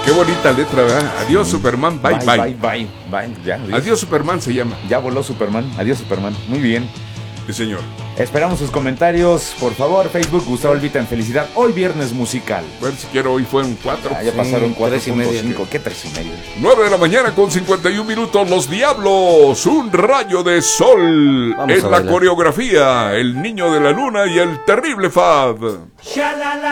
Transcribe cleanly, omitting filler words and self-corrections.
Qué bonita letra, ¿verdad? Adiós, Superman, bye, bye. Bye, bye, bye. Ya, Adiós, Superman se llama. ya voló Superman. Adiós, Superman. Muy bien. Sí, señor. Esperamos sus comentarios, por favor. Facebook, Gustavo Elvita en Felicidad. Hoy viernes musical. Bueno, si quiero, hoy fueron 4. Ya pasaron 3:30. 4.5. ¿Qué 3:30? 9 de la mañana con 51 minutos. Los Diablos, un rayo de sol. Vamos a En la bailar. coreografía, el niño de la luna y el terrible Fab.